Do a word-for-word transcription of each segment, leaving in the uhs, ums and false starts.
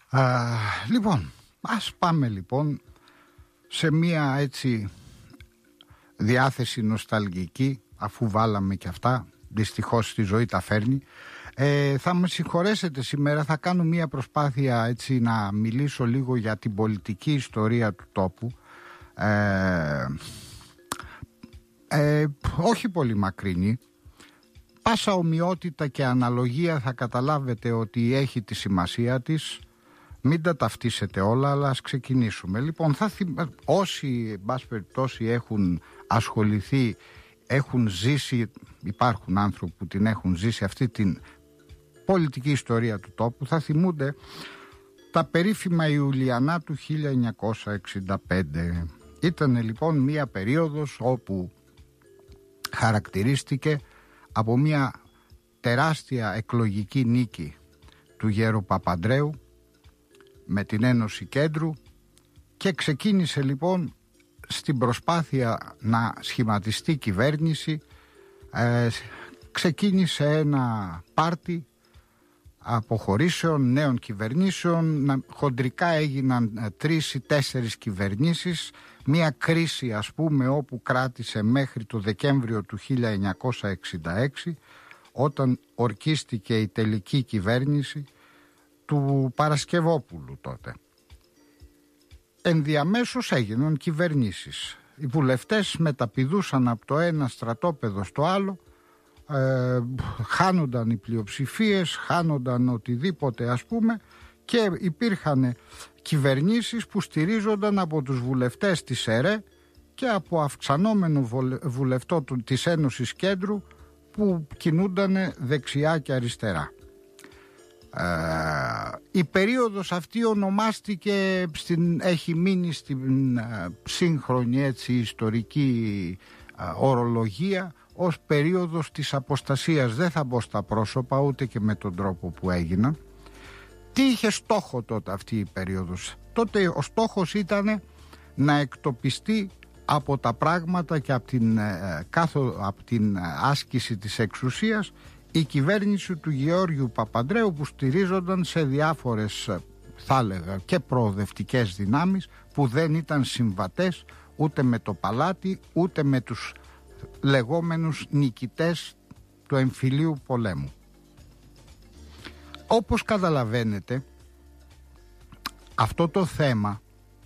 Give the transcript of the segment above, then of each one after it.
Α, λοιπόν, ας πάμε λοιπόν σε μία έτσι διάθεση νοσταλγική, αφού βάλαμε και αυτά, δυστυχώς στη ζωή τα φέρνει. Ε, θα με συγχωρέσετε, σήμερα θα κάνω μία προσπάθεια έτσι να μιλήσω λίγο για την πολιτική ιστορία του τόπου. Ε, ε, όχι πολύ μακρινή. Πάσα ομοιότητα και αναλογία θα καταλάβετε ότι έχει τη σημασία της. Μην τα ταυτίσετε όλα, αλλά ας ξεκινήσουμε. Λοιπόν, θα θυμ... όσοι, εν πάση περιπτώσει, έχουν ασχοληθεί, έχουν ζήσει, υπάρχουν άνθρωποι που την έχουν ζήσει αυτή την πολιτική ιστορία του τόπου, θα θυμούνται τα περίφημα Ιουλιανά του χίλια εννιακόσια εξήντα πέντε. Ήταν λοιπόν μία περίοδος όπου χαρακτηρίστηκε από μία τεράστια εκλογική νίκη του Γέρου Παπανδρέου με την Ένωση Κέντρου και ξεκίνησε λοιπόν στην προσπάθεια να σχηματιστεί κυβέρνηση, ε, ξεκίνησε ένα πάρτι αποχωρήσεων, νέων κυβερνήσεων, να, χοντρικά έγιναν ε, τρεις ή τέσσερις κυβερνήσεις, μια κρίση ας πούμε όπου κράτησε μέχρι το Δεκέμβριο του χίλια εννιακόσια εξήντα έξι, όταν ορκίστηκε η τελική κυβέρνηση του Παρασκευόπουλου τότε. Ενδιαμέσως έγιναν κυβερνήσεις. Οι βουλευτές μεταπηδούσαν από το ένα στρατόπεδο στο άλλο, ε, χάνονταν οι πλειοψηφίες, χάνονταν οτιδήποτε ας πούμε, και υπήρχαν κυβερνήσεις που στηρίζονταν από τους βουλευτές της ΕΡΕ και από αυξανόμενο βουλευτό της Ένωσης Κέντρου που κινούνταν δεξιά και αριστερά. Uh, η περίοδος αυτή ονομάστηκε, στην, έχει μείνει στην uh, σύγχρονη έτσι, ιστορική uh, ορολογία ως περίοδος της αποστασίας. Δεν θα μπω στα πρόσωπα ούτε και με τον τρόπο που έγιναν. Τι είχε στόχο τότε αυτή η περίοδος? Τότε ο στόχος ήταν να εκτοπιστεί από τα πράγματα και από την, uh, κάθο, από την uh, άσκηση της εξουσίας η κυβέρνηση του Γεώργιου Παπανδρέου, που στηρίζονταν σε διάφορες, θα έλεγα, και προοδευτικές δυνάμεις που δεν ήταν συμβατές ούτε με το παλάτι ούτε με τους λεγόμενους νικητές του εμφυλίου πολέμου. Όπως καταλαβαίνετε, αυτό το θέμα,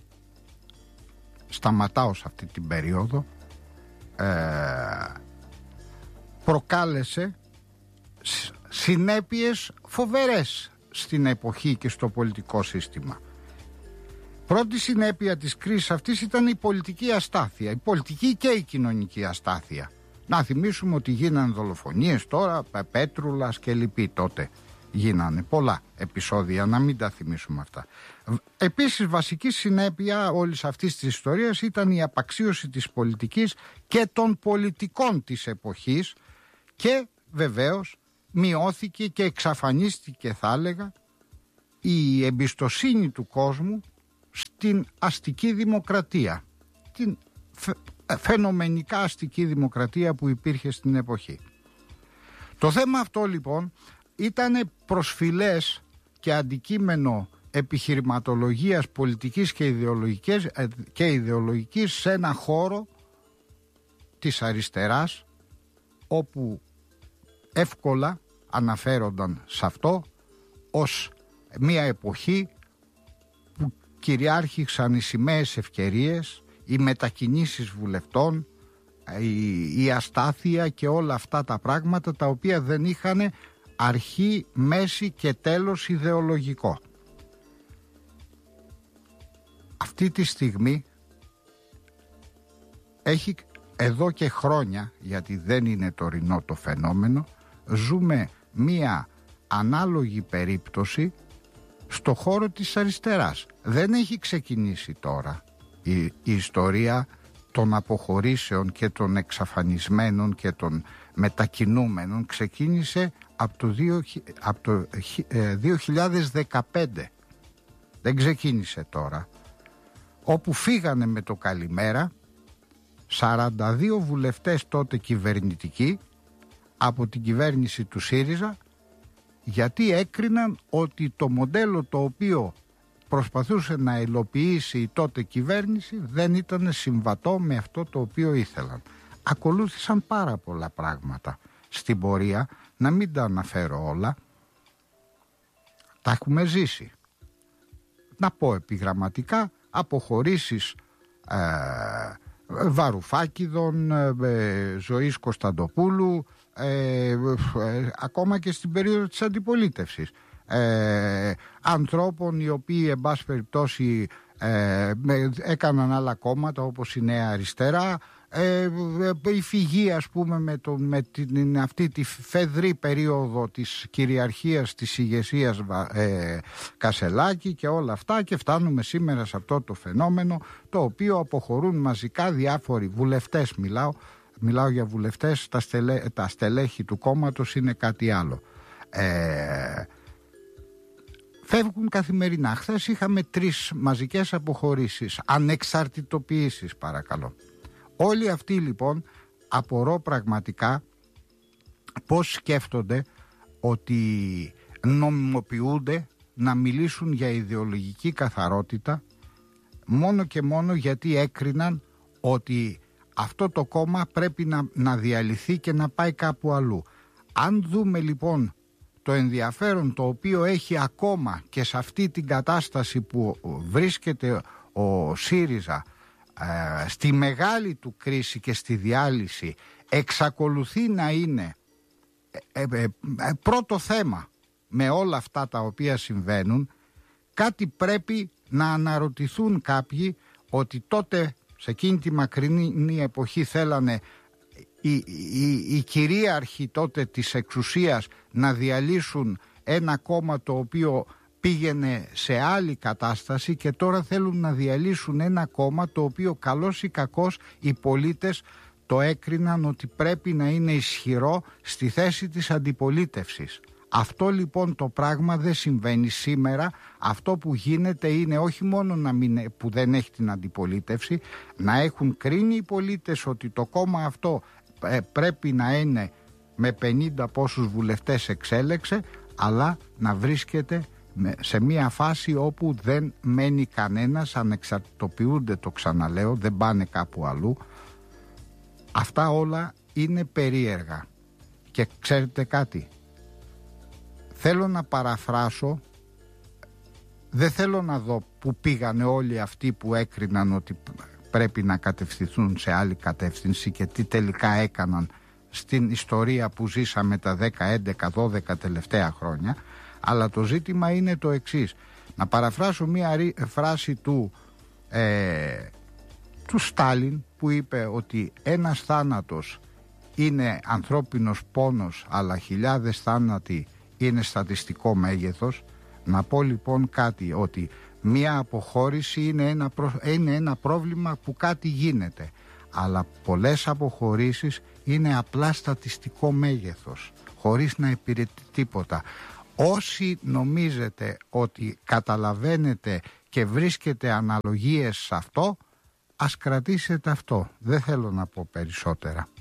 σταματάω σε αυτή την περίοδο, ε, προκάλεσε συνέπειες φοβερές στην εποχή και στο πολιτικό σύστημα. Πρώτη συνέπεια της κρίσης αυτής ήταν η πολιτική αστάθεια, η πολιτική και η κοινωνική αστάθεια. Να θυμίσουμε ότι γίνανε δολοφονίες τώρα, Πέτρουλας και λοιποί τότε. Γίνανε πολλά επεισόδια, να μην τα θυμίσουμε αυτά. Επίσης, βασική συνέπεια όλης αυτής της ιστορίας ήταν η απαξίωση της πολιτικής και των πολιτικών της εποχής και βεβαίως μειώθηκε και εξαφανίστηκε, θα έλεγα, η εμπιστοσύνη του κόσμου στην αστική δημοκρατία, την φαινομενικά αστική δημοκρατία που υπήρχε στην εποχή. Το θέμα αυτό λοιπόν ήταν προσφυλές και αντικείμενο επιχειρηματολογίας πολιτικής και ιδεολογικής, και ιδεολογικής σε ένα χώρο της αριστεράς, όπου εύκολα αναφέρονταν σε αυτό ως μια εποχή που κυριάρχησαν οι σημαίες ευκαιρίες, οι μετακινήσεις βουλευτών, η, η αστάθεια και όλα αυτά τα πράγματα τα οποία δεν είχαν αρχή, μέση και τέλος ιδεολογικό. Αυτή τη στιγμή έχει εδώ και χρόνια, γιατί δεν είναι τωρινό το φαινόμενο, ζούμε μία ανάλογη περίπτωση στο χώρο της αριστεράς. Δεν έχει ξεκινήσει τώρα η, η ιστορία των αποχωρήσεων και των εξαφανισμένων και των μετακινούμενων. Ξεκίνησε από το, δύο, από το ε, δύο χιλιάδες δεκαπέντε. Δεν ξεκίνησε τώρα. Όπου φύγανε με το καλημέρα σαράντα δύο βουλευτές τότε κυβερνητικοί από την κυβέρνηση του ΣΥΡΙΖΑ, γιατί έκριναν ότι το μοντέλο το οποίο προσπαθούσε να υλοποιήσει η τότε κυβέρνηση δεν ήταν συμβατό με αυτό το οποίο ήθελαν. Ακολούθησαν πάρα πολλά πράγματα στην πορεία, να μην τα αναφέρω όλα, τα έχουμε ζήσει. Να πω επιγραμματικά, αποχωρήσεις ε, Βαρουφάκηδων, ε, Ζωής Κωνσταντοπούλου, ε, ε, ακόμα και στην περίοδο της αντιπολίτευσης. Ε, ανθρώπων οι οποίοι εν πάση περιπτώσει ε, έκαναν άλλα κόμματα όπως η Νέα Αριστερά, ε, η φυγή ας πούμε με, το, με την, αυτή τη φεδρή περίοδο της κυριαρχίας της ηγεσίας ε, Κασελάκη και όλα αυτά, και φτάνουμε σήμερα σε αυτό το φαινόμενο το οποίο αποχωρούν μαζικά διάφοροι βουλευτές. Μιλάω, μιλάω για βουλευτές, τα, στελέ, τα στελέχη του κόμματος είναι κάτι άλλο. ε, Φεύγουν καθημερινά. Χθες είχαμε τρεις μαζικές αποχωρήσεις, ανεξαρτητοποιήσεις παρακαλώ. Όλοι αυτοί λοιπόν απορώ πραγματικά πώς σκέφτονται ότι νομιμοποιούνται να μιλήσουν για ιδεολογική καθαρότητα μόνο και μόνο γιατί έκριναν ότι αυτό το κόμμα πρέπει να, να διαλυθεί και να πάει κάπου αλλού. Αν δούμε λοιπόν το ενδιαφέρον το οποίο έχει ακόμα και σε αυτή την κατάσταση που βρίσκεται ο ΣΥΡΙΖΑ ε, στη μεγάλη του κρίση και στη διάλυση, εξακολουθεί να είναι ε, ε, ε, πρώτο θέμα με όλα αυτά τα οποία συμβαίνουν, κάτι πρέπει να αναρωτηθούν κάποιοι, ότι τότε σε εκείνη τη μακρινή εποχή θέλανε οι, οι, οι κυρίαρχοι τότε της εξουσίας να διαλύσουν ένα κόμμα το οποίο πήγαινε σε άλλη κατάσταση, και τώρα θέλουν να διαλύσουν ένα κόμμα το οποίο καλώς ή κακώς οι πολίτες το έκριναν ότι πρέπει να είναι ισχυρό στη θέση της αντιπολίτευσης. Αυτό λοιπόν το πράγμα δεν συμβαίνει σήμερα. Αυτό που γίνεται είναι όχι μόνο να μην, που δεν έχει την αντιπολίτευση, να έχουν κρίνει οι πολίτες ότι το κόμμα αυτό ε, πρέπει να είναι με πενήντα πόσους βουλευτές εξέλεξε, αλλά να βρίσκεται σε μια φάση όπου δεν μένει κανένας, ανεξαρτητοποιούνται, το ξαναλέω, δεν πάνε κάπου αλλού. Αυτά όλα είναι περίεργα. Και ξέρετε κάτι, θέλω να παραφράσω, δεν θέλω να δω που πήγανε όλοι αυτοί που έκριναν ότι πρέπει να κατευθυνθούν σε άλλη κατεύθυνση και τι τελικά έκαναν στην ιστορία που ζήσαμε τα δέκα, έντεκα, δώδεκα τελευταία χρόνια. Αλλά το ζήτημα είναι το εξής. Να παραφράσω μία φράση του, ε, του Στάλιν, που είπε ότι ένας θάνατος είναι ανθρώπινος πόνος, αλλά χιλιάδες θάνατοι είναι στατιστικό μέγεθος. Να πω λοιπόν κάτι, ότι μία αποχώρηση είναι ένα, προ... είναι ένα πρόβλημα που κάτι γίνεται, αλλά πολλές αποχωρήσεις είναι απλά στατιστικό μέγεθος, χωρίς να υπηρετεί τίποτα. Όσοι νομίζετε ότι καταλαβαίνετε και βρίσκετε αναλογίες σε αυτό, ας κρατήσετε αυτό. Δεν θέλω να πω περισσότερα.